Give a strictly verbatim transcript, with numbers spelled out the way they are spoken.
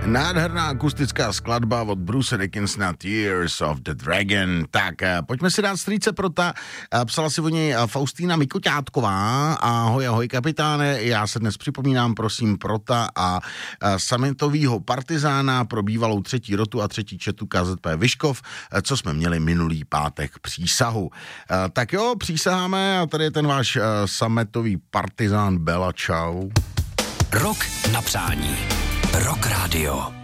Nádherná akustická skladba od Bruce Dickinsona Tears of the Dragon. Tak, pojďme si dát strýce Prota. Psala si o něj Faustína Mikoťátková. Ahoj, ahoj kapitáne. Já se dnes připomínám, prosím, Prota a sametovýho partizána pro bývalou třetí rotu a třetí četu K Z P Vyškov, co jsme měli minulý pátek přísahu. Tak jo, přísaháme a tady je ten váš sametový partizán Bela. Čau. Rok na přání. Rock Radio.